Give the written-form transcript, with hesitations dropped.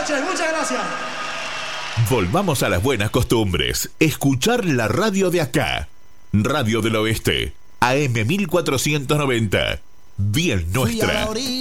noches, muchas gracias. Volvamos a las buenas costumbres. Escuchar la radio de acá. Radio del Oeste, AM 1490. Bien nuestra.